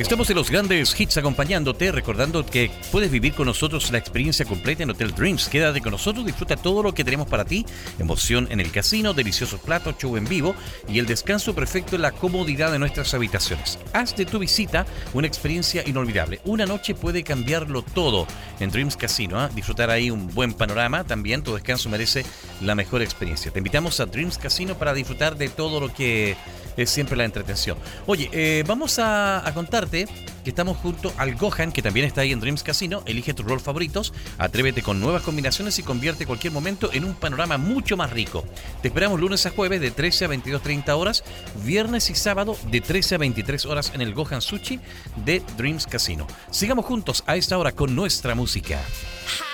Estamos en los grandes hits acompañándote, recordando que puedes vivir con nosotros la experiencia completa en Hotel Dreams. Quédate con nosotros, disfruta todo lo que tenemos para ti. Emoción en el casino, deliciosos platos, show en vivo y el descanso perfecto en la comodidad de nuestras habitaciones. Haz de tu visita una experiencia inolvidable. Una noche puede cambiarlo todo en Dreams Casino. Disfrutar ahí un buen panorama, también tu descanso merece la mejor experiencia. Te invitamos a Dreams Casino para disfrutar de todo lo que es siempre la entretención. Oye, vamos a contarte que estamos junto al Gohan, que también está ahí en Dreams Casino. Elige tus roles favoritos, atrévete con nuevas combinaciones y convierte cualquier momento en un panorama mucho más rico. Te esperamos lunes a jueves de 13 a 22:30 horas, viernes y sábado de 13 a 23 horas en el Gohan Sushi de Dreams Casino. Sigamos juntos a esta hora con nuestra música.